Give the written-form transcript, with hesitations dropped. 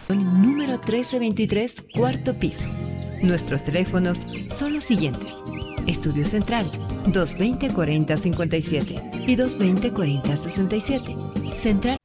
Número 1323, cuarto piso. Nuestros teléfonos son los siguientes. Estudio Central, 220-4057 y 220-4067. Central